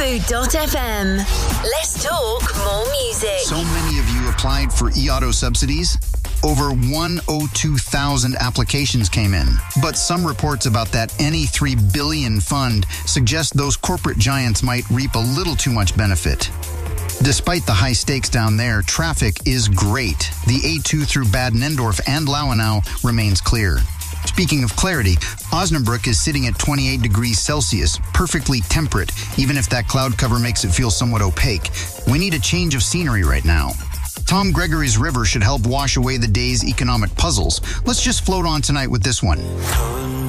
Food.fm. Let's talk more music. So many of you applied for e-auto subsidies. Over 102,000 applications came in. But some reports about that NE3 billion fund suggest those corporate giants might reap a little too much benefit. Despite the high stakes down there, traffic is great. The A2 through Bad Nendorf and Lauenau remains clear. Speaking of clarity, Osnabrück is sitting at 28 degrees Celsius, perfectly temperate, even if that cloud cover makes it feel somewhat opaque. We need a change of scenery right now. Tom Gregory's River should help wash away the day's economic puzzles. Let's just float on tonight with this one.